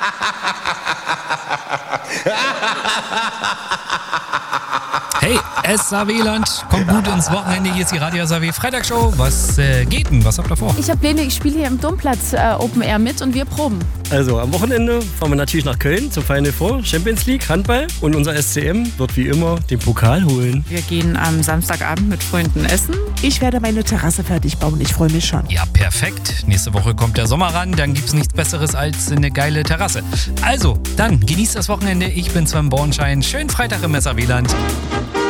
Hey, SAW-Land, kommt gut ins Wochenende. Hier ist die Radio SAW Freitagshow. Was geht denn? Was habt ihr vor? Ich habe Pläne, ich spiele hier im Domplatz Open Air mit und wir proben. Also am Wochenende fahren wir natürlich nach Köln zum Final Four Champions League Handball und unser SCM wird wie immer den Pokal holen. Wir gehen am Samstagabend mit Freunden essen. Ich werde meine Terrasse fertig bauen, ich freue mich schon. Ja, perfekt. Nächste Woche kommt der Sommer ran, dann gibt's nichts Besseres als eine geile Terrasse. Also, dann genießt das Wochenende. Ich bin Sven Bornschein. Schönen Freitag im SAW-Land.